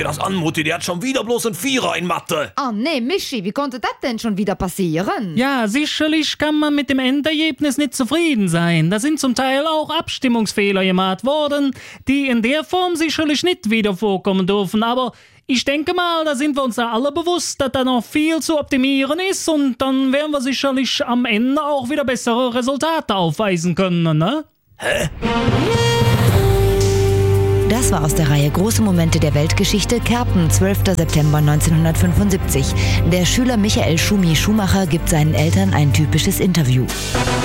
das an, Mutti? Der hat schon wieder bloß ein Vierer in Mathe. Oh nee, Michi, wie konnte das denn schon wieder passieren? Ja, sicherlich kann man mit dem Endergebnis nicht zufrieden sein. Da sind zum Teil auch Abstimmungsfehler gemacht worden, die in der Form sicherlich nicht wieder vorkommen dürfen. Aber ich denke mal, da sind wir uns ja alle bewusst, dass da noch viel zu optimieren ist und dann werden wir sicherlich am Ende auch wieder bessere Resultate aufweisen können, ne? Hä? Das war aus der Reihe Große Momente der Weltgeschichte, Kerpen, 12. September 1975. Der Schüler Michael Schumi Schumacher gibt seinen Eltern ein typisches Interview.